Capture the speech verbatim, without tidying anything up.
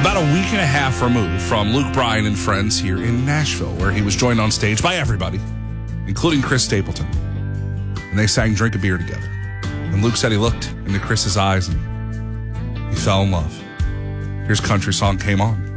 about a week and a half removed from Luke Bryan and friends here in Nashville, where he was joined on stage by everybody, including Chris Stapleton. And they sang Drink a Beer together. And Luke said he looked into Chris's eyes and he fell in love. Here's Country Song Came On.